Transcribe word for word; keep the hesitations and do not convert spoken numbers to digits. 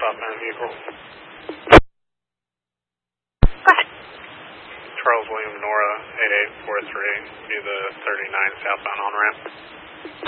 southbound vehicle. Go ahead. Charles William Nora, eight eight four three, be the thirty-nine southbound on-ramp.